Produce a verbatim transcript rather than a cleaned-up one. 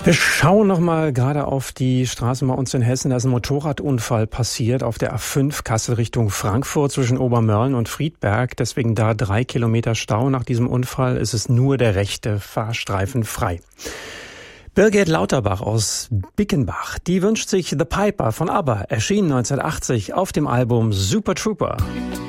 Wir schauen noch mal gerade auf die Straßen bei uns in Hessen. Da ist ein Motorradunfall passiert auf der A fünf Kassel Richtung Frankfurt zwischen Obermörlen und Friedberg. Deswegen da drei Kilometer Stau. Nach diesem Unfall ist es nur der rechte Fahrstreifen frei. Birgit Lauterbach aus Bickenbach, die wünscht sich The Piper von ABBA, erschien neunzehnhundertachtzig auf dem Album Super Trooper.